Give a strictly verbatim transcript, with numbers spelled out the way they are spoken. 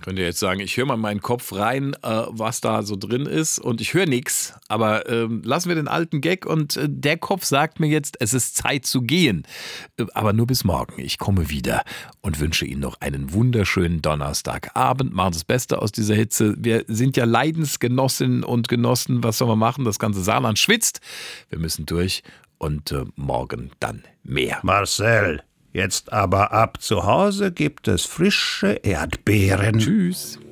Könnt ihr jetzt sagen, ich höre mal in meinen Kopf rein, äh, was da so drin ist und ich höre nichts. Aber ähm, lassen wir den alten Gag und äh, der Kopf sagt mir jetzt, es ist Zeit zu gehen. Äh, aber nur bis morgen. Ich komme wieder und wünsche Ihnen noch einen wunderschönen Donnerstagabend. Machen Sie das Beste aus dieser Hitze. Wir sind ja Leidensgenossinnen und Genossen. Was soll man machen? Das ganze Saarland schwitzt. Wir müssen durch und äh, morgen dann mehr. Marcel, jetzt aber ab. Zu Hause gibt es frische Erdbeeren. Tschüss.